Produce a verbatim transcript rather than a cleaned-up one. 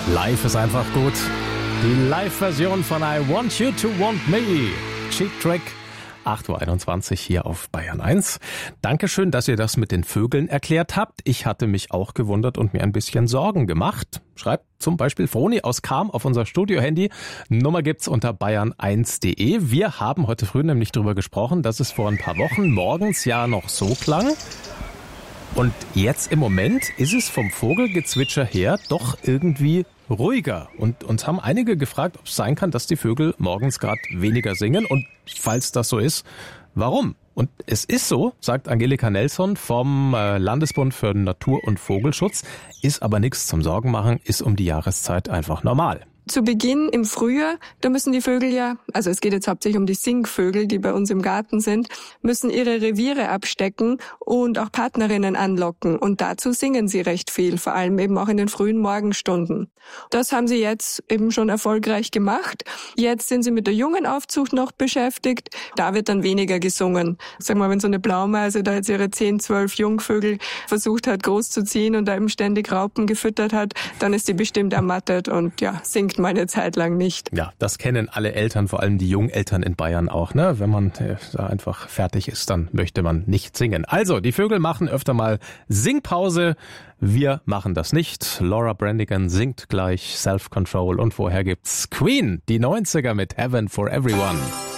Live ist einfach gut. Die Live-Version von I Want You to Want Me. Cheap Track. acht Uhr einundzwanzig hier auf Bayern eins. Dankeschön, dass ihr das mit den Vögeln erklärt habt. Ich hatte mich auch gewundert und mir ein bisschen Sorgen gemacht. Schreibt zum Beispiel Froni aus Cham auf unser Studio-Handy. Nummer gibt's unter bayern eins punkt de. Wir haben heute früh nämlich darüber gesprochen, dass es vor ein paar Wochen morgens ja noch so klang. Und jetzt im Moment ist es vom Vogelgezwitscher her doch irgendwie ruhiger. Und uns haben einige gefragt, ob es sein kann, dass die Vögel morgens gerade weniger singen. Und falls das so ist, warum? Und es ist so, sagt Angelika Nelson vom Landesbund für Natur- und Vogelschutz, ist aber nichts zum Sorgen machen, ist um die Jahreszeit einfach normal. Zu Beginn im Frühjahr, da müssen die Vögel ja, also es geht jetzt hauptsächlich um die Singvögel, die bei uns im Garten sind, müssen ihre Reviere abstecken und auch Partnerinnen anlocken. Und dazu singen sie recht viel, vor allem eben auch in den frühen Morgenstunden. Das haben sie jetzt eben schon erfolgreich gemacht. Jetzt sind sie mit der Jungenaufzucht noch beschäftigt. Da wird dann weniger gesungen. Sag mal, wenn so eine Blaumeise da jetzt ihre zehn, zwölf Jungvögel versucht hat großzuziehen und da eben ständig Raupen gefüttert hat, dann ist sie bestimmt ermattet und ja, singt mal eine Zeit lang nicht. Ja, das kennen alle Eltern, vor allem die Jungeltern in Bayern auch, ne? Wenn man äh, da einfach fertig ist, dann möchte man nicht singen. Also, die Vögel machen öfter mal Singpause. Wir machen das nicht. Laura Branigan singt gleich Self-Control und vorher gibt's Queen, die neunziger mit Heaven for Everyone.